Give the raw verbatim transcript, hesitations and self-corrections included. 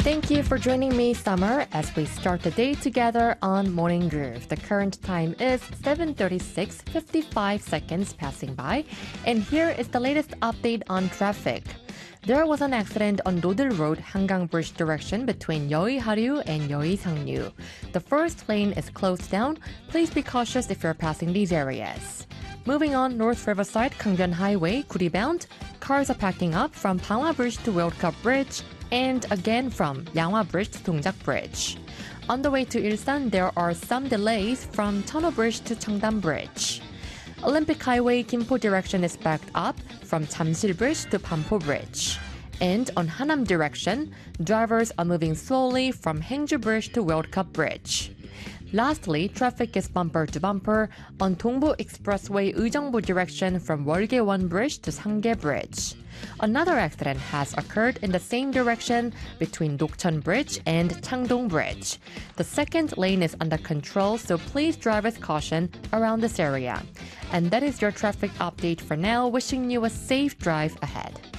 Thank you for joining me, Summer, as we start the day together on Morning Groove. The current time is seven thirty-six, fifty-five seconds passing by, and here is the latest update on traffic. There was an accident on Dodil Road, Hangang Bridge direction between Yeouiharu and Yeouisangnu. The first lane is closed down. Please be cautious if you're passing these areas. Moving on, North Riverside, Gangbyun Highway, Guri bound. Cars are packing up from Panghwa Bridge to World Cup Bridge, and again from Yanghwa Bridge to Dongjak Bridge. On the way to Ilsan, there are some delays from Tunnel Bridge to Cheongdam Bridge. Olympic Highway, Gimpo direction is backed up from Jamsil Bridge to Pampo Bridge. And on Hanam direction, drivers are moving slowly from Haengju Bridge to World Cup Bridge. Lastly, traffic is bumper to bumper on Dongbu Expressway Ujeongbu direction from Wolgye-won Bridge to Sangye Bridge. Another accident has occurred in the same direction between Dokcheon Bridge and Changdong Bridge. The second lane is under control, so please drive with caution around this area. And that is your traffic update for now, wishing you a safe drive ahead.